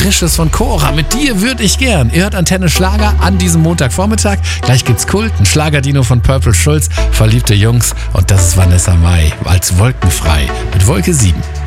Frisches von Cora. Mit dir würde ich gern. Ihr hört Antenne Schlager an diesem Montagvormittag. Gleich gibt's Kult, ein Schlagerdino von Purple Schulz, verliebte Jungs. Und das ist Vanessa Mai als Wolkenfrei mit Wolke 7.